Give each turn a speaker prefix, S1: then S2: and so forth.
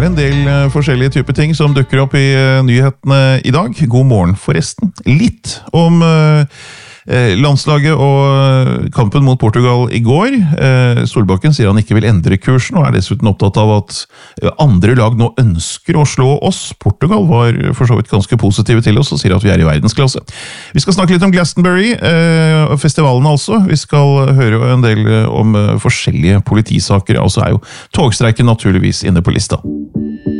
S1: en del forskjellige typer ting som dukker opp i nyhetene i dag. God morgen forresten. Litt om landslaget og kampen mot Portugal i går. Solbakken sier han ikke vil endre kursen, og er dessuten opptatt av at andre lag nå ønsker å slå oss. Portugal var for så vidt ganske positive til oss og sier at vi er i verdensklasse. Vi skal snakke litt om Glastonbury, festivalen altså. Vi skal høre en del om forskjellige politisaker, og så er jo togstreiken naturligvis inne på lista.